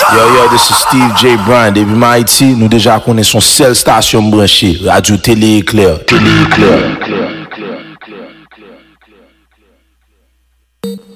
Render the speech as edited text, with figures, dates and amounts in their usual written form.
Yo, this is Steve J. Bryan. Depuis Haïti, nous déjà connaissons seule station branchée, Radio Télé Éclair. Télé Éclair.